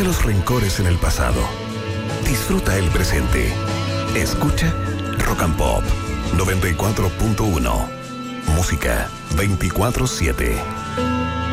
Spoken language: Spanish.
Deja los rencores en el pasado. Disfruta el presente. Escucha Rock and Pop 94.1. Música 24/7.